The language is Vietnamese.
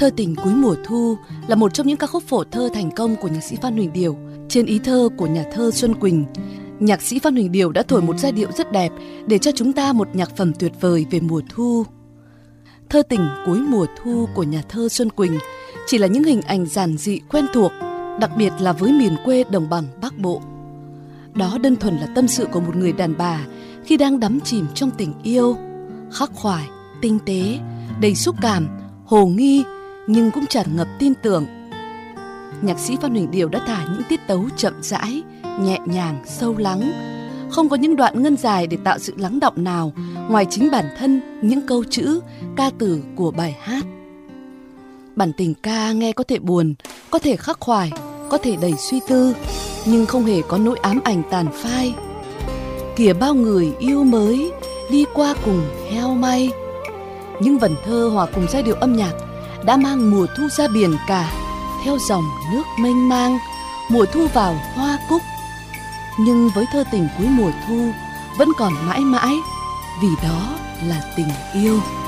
Thơ tình cuối mùa thu là một trong những ca khúc phổ thơ thành công của nhạc sĩ Phan Huỳnh Điểu. Trên ý thơ của nhà thơ Xuân Quỳnh, nhạc sĩ Phan Huỳnh Điểu đã thổi một giai điệu rất đẹp để cho chúng ta một nhạc phẩm tuyệt vời về mùa thu. Thơ tình cuối mùa thu của nhà thơ Xuân Quỳnh chỉ là những hình ảnh giản dị quen thuộc, đặc biệt là với miền quê đồng bằng Bắc Bộ. Đó đơn thuần là tâm sự của một người đàn bà khi đang đắm chìm trong tình yêu, khắc khoải, tinh tế, đầy xúc cảm, hồ nghi nhưng cũng tràn ngập tin tưởng. Nhạc sĩ Phan Huỳnh Điểu đã thả những tiết tấu chậm rãi, nhẹ nhàng, sâu lắng, không có những đoạn ngân dài để tạo sự lắng đọng nào ngoài chính bản thân những câu chữ, ca từ của bài hát. Bản tình ca nghe có thể buồn, có thể khắc khoải, có thể đầy suy tư, nhưng không hề có nỗi ám ảnh tàn phai. Kìa bao người yêu mới đi qua cùng heo may. Những vần thơ hòa cùng giai điệu âm nhạc đã mang mùa thu ra biển cả, theo dòng nước mênh mang, mùa thu vào hoa cúc. Nhưng với thơ tình cuối mùa thu vẫn còn mãi mãi, vì đó là tình yêu.